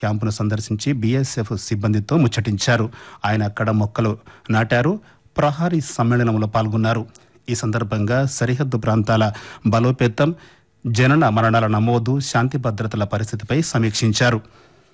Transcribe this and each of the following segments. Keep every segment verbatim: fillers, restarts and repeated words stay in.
క్యాంపును సందర్శించి బీఎస్ఎఫ్ సిబ్బందితో ముచ్చటించారు. ఆయన అక్కడ మొక్కలు నాటారు. ప్రహారీ సమ్మేళనంలో పాల్గొన్నారు. ఈ సందర్భంగా సరిహద్దు ప్రాంతాల బలోపేతం, జనన మరణాల నమోదు, శాంతి భద్రతల పరిస్థితిపై సమీక్షించారు.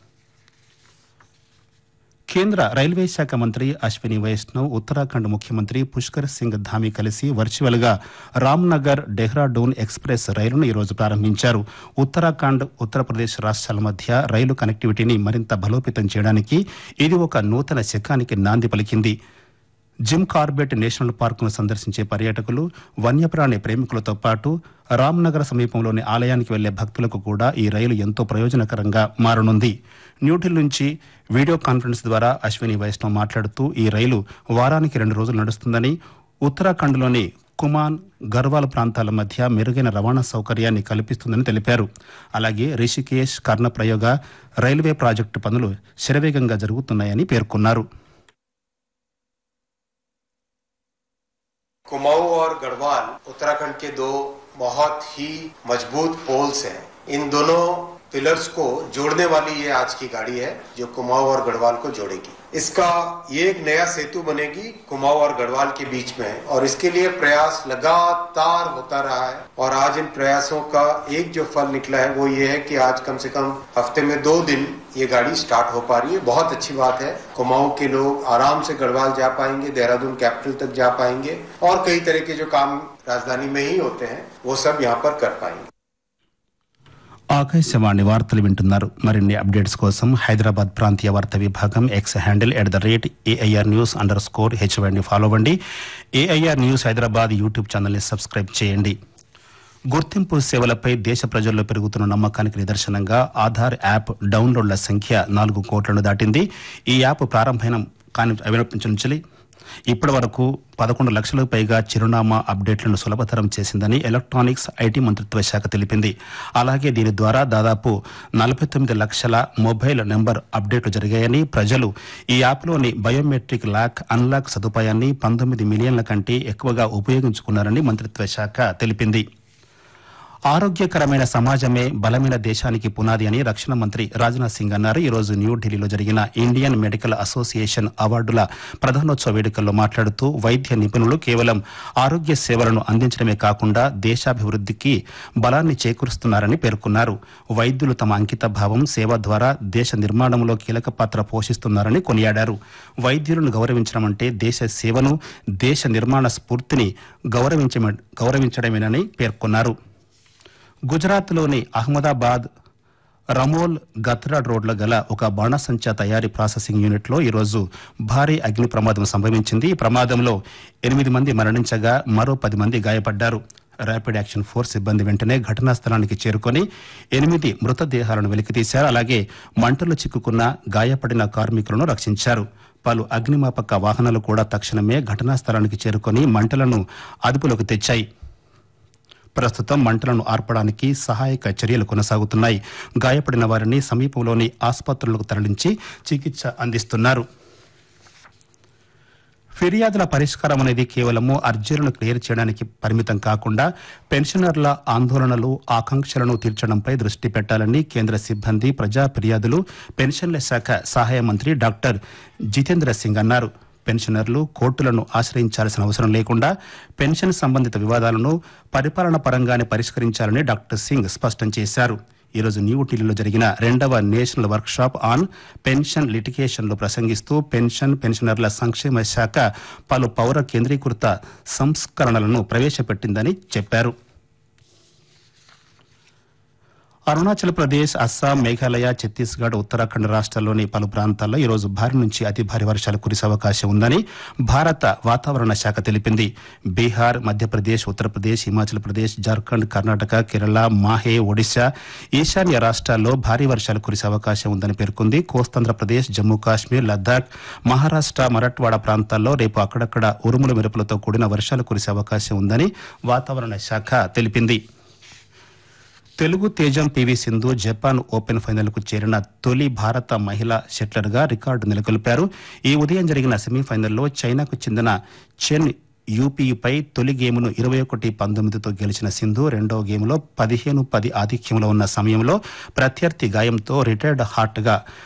కేంద్ర రైల్వే శాఖ మంత్రి అశ్విని వైష్ణవ్, ఉత్తరాఖండ్ ముఖ్యమంత్రి పుష్కర్ సింగ్ ధామి కలిసి వర్చువల్ గా రామ్నగర్ డెహ్రాడూన్ ఎక్స్ప్రెస్ రైలును ఈరోజు ప్రారంభించారు. ఉత్తరాఖండ్, ఉత్తరప్రదేశ్ రాష్ట్రాల మధ్య రైలు కనెక్టివిటీని మరింత బలోపేతం చేయడానికి ఇది ఒక నూతన శకానికి నాంది పలికింది. జిమ్ కార్బెట్ నేషనల్ పార్కును సందర్శించే పర్యాటకులు, వన్యప్రాణి ప్రేమికులతో పాటు రామ్నగర్ సమీపంలోని ఆలయానికి వెళ్లే భక్తులకు కూడా ఈ రైలు ఎంతో ప్రయోజనకరంగా మారనుంది. న్యూఢిల్లీ నుంచి వీడియో కాన్ఫరెన్స్ ద్వారా అశ్విని వైష్ణవ్ మాట్లాడుతూ ఈ రైలు వారానికి రెండు రోజులు నడుస్తుందని, ఉత్తరాఖండ్లోని కుమాన్, గర్వాల్ ప్రాంతాల మధ్య మెరుగైన రవాణా సౌకర్యాన్ని కల్పిస్తుందని తెలిపారు. అలాగే రిషికేశ్, కర్ణప్రయోగ రైల్వే ప్రాజెక్టు పనులు శరవేగంగా జరుగుతున్నాయని పేర్కొన్నారు. कुमाऊं और गढ़वाल उत्तराखंड के दो बहुत ही मजबूत पोल्स हैं। इन दोनों पिलर्स को जोड़ने वाली ये आज की गाड़ी है जो कुमाऊं और गढ़वाल को जोड़ेगी। इसका ये एक नया सेतु बनेगी कुमाऊं और गढ़वाल के बीच में, और इसके लिए प्रयास लगातार होता रहा है। और आज इन प्रयासों का एक जो फल निकला है वो ये है कि आज कम से कम हफ्ते में दो दिन ये गाड़ी स्टार्ट हो पा रही है। बहुत अच्छी बात है। कुमाऊं के लोग आराम से गढ़वाल जा पाएंगे, देहरादून कैपिटल तक जा पाएंगे, और कई तरह के जो काम राजधानी में ही होते हैं वो सब यहाँ पर कर पाएंगे। ఆకాశవాణి వార్తలు వింటున్నారు. మరిన్ని అప్డేట్స్ కోసం హైదరాబాద్ ప్రాంతీయ వార్తా విభాగం X handle at the rate AIR news under score హెచ్వైని follow అవ్వండి. ఏఐఆర్ న్యూస్ హైదరాబాద్ యూట్యూబ్ ఛానల్ని సబ్స్క్రైబ్ చేయండి. గుర్తింపు సేవలపై దేశ ప్రజల్లో పెరుగుతున్న నమ్మకానికి నిదర్శనంగా ఆధార్ యాప్ డౌన్లోడ్ల సంఖ్య నాలుగు కోట్లను దాటింది. ఈ యాప్ ప్రారంభమైన కాని నుంచి ఇప్పటి వరకు పదకొండు లక్షలకు పైగా చిరునామా అప్డేట్లను సులభతరం చేసిందని ఎలక్ట్రానిక్స్ ఐటీ మంత్రిత్వ శాఖ తెలిపింది. అలాగే దీని ద్వారా దాదాపు నలభై తొమ్మిది లక్షల మొబైల్ నెంబర్ అప్డేట్లు జరిగాయని, ప్రజలు ఈ యాప్లోని బయోమెట్రిక్ లాక్, అన్లాక్ సదుపాయాన్ని పంతొమ్మిది మిలియన్ల కంటే ఎక్కువగా ఉపయోగించుకున్నారని మంత్రిత్వ శాఖ తెలిపింది. ఆరోగ్యకరమైన సమాజమే బలమైన దేశానికి పునాది అని రక్షణ మంత్రి రాజ్నాథ్ సింగ్ అన్నారు. ఈరోజు న్యూఢిల్లీలో జరిగిన ఇండియన్ మెడికల్ అసోసియేషన్ అవార్డుల ప్రధానోత్సవ వేడుకల్లో మాట్లాడుతూ వైద్య నిపుణులు కేవలం ఆరోగ్య సేవలను అందించడమే కాకుండా దేశాభివృద్ధికి బలాన్ని చేకూరుస్తున్నారని పేర్కొన్నారు. వైద్యులు తమ అంకిత భావం, సేవ ద్వారా దేశ నిర్మాణంలో కీలక పాత్ర పోషిస్తున్నారని కొనియాడారు. వైద్యులను గౌరవించడం అంటే దేశ సేవను, దేశ నిర్మాణ స్ఫూర్తిని గౌరవించ గౌరవించడమేనని పేర్కొన్నారు. గుజరాత్లోని అహ్మదాబాద్ రమోల్ గత్రా రోడ్ల గల ఒక బాణసంచా తయారీ ప్రాసెసింగ్ యూనిట్లో ఈరోజు భారీ అగ్ని ప్రమాదం సంభవించింది. ఈ ప్రమాదంలో ఎనిమిది మంది మరణించగా మరో పది మంది గాయపడ్డారు. ర్యాపిడ్ యాక్షన్ ఫోర్స్ సిబ్బంది వెంటనే ఘటనా స్థలానికి చేరుకొని ఎనిమిది మృతదేహాలను వెలికితీశారు. అలాగే మంటలు చిక్కుకున్న గాయపడిన కార్మికులను రక్షించారు. పలు అగ్నిమాపక వాహనాలు కూడా తక్షణమే ఘటనా స్థలానికి చేరుకొని మంటలను అదుపులోకి తెచ్చాయి. ప్రస్తుతం మంటలను ఆర్పడానికి సహాయక చర్యలు కొనసాగుతున్నాయి. గాయపడిన వారిని సమీపంలోని ఆసుపత్రులకు తరలించి చికిత్స అందిస్తున్నారు. ఫిర్యాదుల పరిష్కారం అనేది కేవలము అర్జీలను క్లియర్ చేయడానికి పరిమితం కాకుండా పెన్షనర్ల ఆందోళనలు, ఆకాంక్షలను తీర్చడంపై దృష్టి పెట్టాలని కేంద్ర సిబ్బంది, ప్రజా ఫిర్యాదులు, పెన్షన్ల శాఖ సహాయ మంత్రి డాక్టర్ జితేంద్ర సింగ్ అన్నారు. పెన్షనర్లు కోర్టులను ఆశ్రయించాల్సిన అవసరం లేకుండా పెన్షన్ సంబంధిత వివాదాలను పరిపాలన పరంగానే పరిష్కరించాలని డాక్టర్ సింగ్ స్పష్టం చేశారు. ఈరోజు న్యూఢిల్లీలో జరిగిన రెండవ నేషనల్ వర్క్షాప్ ఆన్ పెన్షన్ లిటిగేషన్లో ప్రసంగిస్తూ పెన్షన్, పెన్షనర్ల సంక్షేమ శాఖ పలు పౌర కేంద్రీకృత సంస్కరణలను ప్రవేశపెట్టిందని చెప్పారు. అరుణాచల్ ప్రదేశ్, అస్సాం, మేఘాలయ, ఛత్తీస్గఢ్, ఉత్తరాఖండ్ రాష్ట్రాల్లోని పలు ప్రాంతాల్లో ఈరోజు భారీ నుంచి అతి భారీ వర్షాలు కురిసే అవకాశం ఉందని భారత వాతావరణ శాఖ తెలిపింది. బీహార్, మధ్యప్రదేశ్, ఉత్తరప్రదేశ్, హిమాచల్ ప్రదేశ్, జార్ఖండ్, కర్ణాటక, కేరళ, మాహే, ఒడిశా, ఈశాన్య రాష్ట్రాల్లో భారీ వర్షాలు కురిసే అవకాశం ఉందని పేర్కొంది. కోస్తాంధ్రప్రదేశ్, జమ్మూ కాశ్మీర్, లద్దాఖ్, మహారాష్ట్ర, మరాఠ్వాడ ప్రాంతాల్లో రేపు అక్కడక్కడ ఉరుములు మెరుపులతో కూడిన వర్షాలు కురిసే అవకాశం ఉందని వాతావరణ శాఖ తెలిపింది. తెలుగు తేజం పీవీ సింధు జపాన్ ఓపెన్ ఫైనల్కు చేరిన తొలి భారత మహిళా షట్లర్గా రికార్డు నెలకొల్పారు. ఈ ఉదయం జరిగిన సెమీఫైనల్లో చైనాకు చెందిన చెన్ యూపీపై తొలి గేమును ఇరవై ఒకటి పంతొమ్మిదితో గెలిచిన సింధు రెండో గేములో పదిహేను పది ఆధిక్యంలో ఉన్న సమయంలో ప్రత్యర్థి గాయంతో రిటైర్డ్ హార్ట్గా